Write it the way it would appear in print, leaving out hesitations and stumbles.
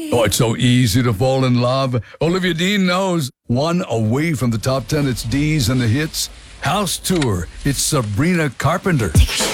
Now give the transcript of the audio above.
Oh, it's so easy to fall in love. Olivia Dean knows. One away from the top 10, it's D's and the Hits. House Tour, it's Sabrina Carpenter. Take a